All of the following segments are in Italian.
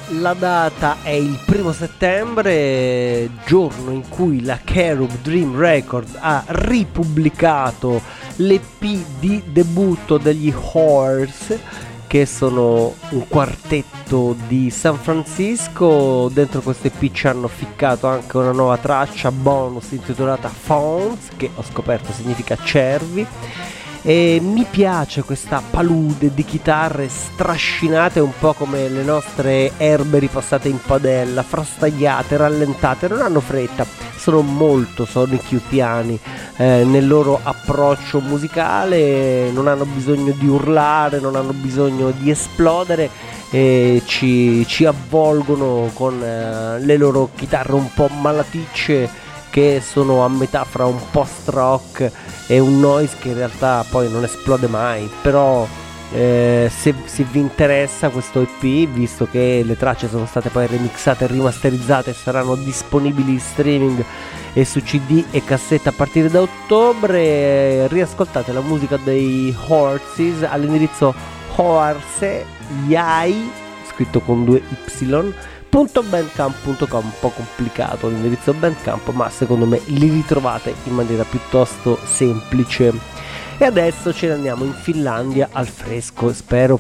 La data è il 1° settembre, giorno in cui la Cherub Dream Records ha ripubblicato l'EP di debutto degli Horse, che sono un quartetto di San Francisco. Dentro questo EP ci hanno ficcato anche una nuova traccia bonus intitolata Fawns, che ho scoperto significa cervi. E mi piace questa palude di chitarre strascinate, un po' come le nostre erbe ripassate in padella, frastagliate, rallentate, non hanno fretta, sono molto sonichiutiani nel loro approccio musicale, non hanno bisogno di urlare, non hanno bisogno di esplodere, e ci avvolgono con le loro chitarre un po' malaticce, che sono a metà fra un post rock e un noise che in realtà poi non esplode mai. Però se vi interessa questo EP, visto che le tracce sono state poi remixate e rimasterizzate e saranno disponibili in streaming e su CD e cassetta a partire da ottobre, riascoltate la musica dei Horses all'indirizzo Horse Yai, scritto con 2 Y, .bandcamp.com. un po' complicato l'indirizzo Bandcamp, ma secondo me li ritrovate in maniera piuttosto semplice. E adesso ce ne andiamo in Finlandia al fresco, spero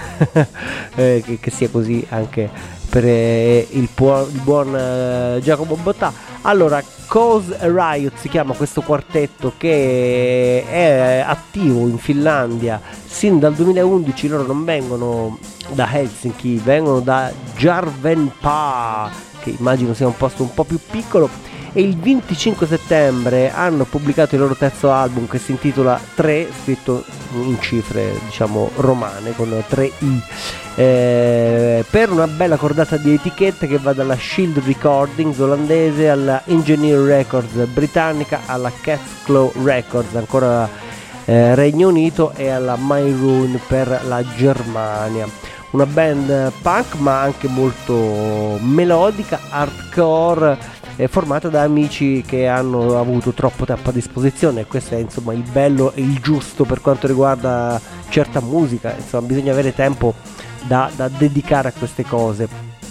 che sia così anche per il buon Giacomo Bottà. Allora, Cause a Riot si chiama questo quartetto, che è attivo in Finlandia sin dal 2011. Loro non vengono da Helsinki, vengono da Järvenpää, che immagino sia un posto un po' più piccolo, e il 25 settembre hanno pubblicato il loro terzo album, che si intitola 3, scritto in cifre diciamo romane con 3i, per una bella cordata di etichette che va dalla Shield Recordings olandese alla Engineer Records britannica, alla Cat's Claw Records ancora Regno Unito, e alla My Ruin per la Germania. Una band punk ma anche molto melodica, hardcore, formata da amici che hanno avuto troppo tempo a disposizione, e questo è insomma il bello e il giusto per quanto riguarda certa musica. Insomma, bisogna avere tempo da dedicare a queste cose.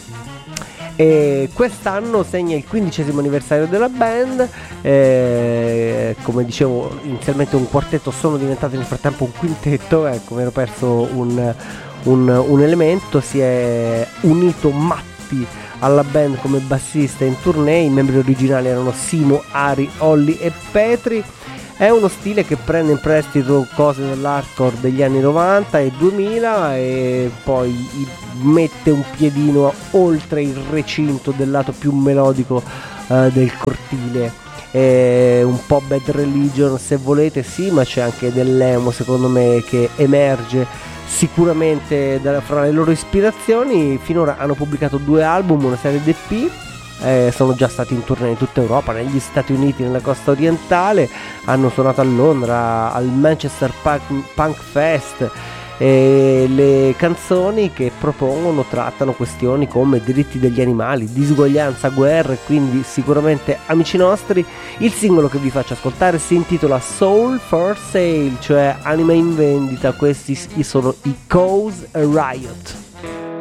E quest'anno segna il 15° anniversario della band, come dicevo inizialmente un quartetto, sono diventati nel frattempo un quintetto, ecco, mi ero perso un elemento. Si è unito Matti alla band come bassista in tournée. I membri originali erano Simo, Ari, Olli e Petri. È uno stile che prende in prestito cose dell'hardcore degli anni 90 e 2000 e poi mette un piedino oltre il recinto del lato più melodico del cortile. È un po' Bad Religion se volete, sì, ma c'è anche dell'emo secondo me che emerge sicuramente fra le loro ispirazioni. Finora hanno pubblicato 2 album, una serie di EP. Sono già stati in tournée in tutta Europa, negli Stati Uniti, nella costa orientale, hanno suonato a Londra al Manchester Punk Fest, e le canzoni che propongono trattano questioni come diritti degli animali, disuguaglianza, guerre, quindi sicuramente amici nostri. Il singolo che vi faccio ascoltare si intitola Soul for Sale, cioè anima in vendita. Questi sono i Cause a Riot.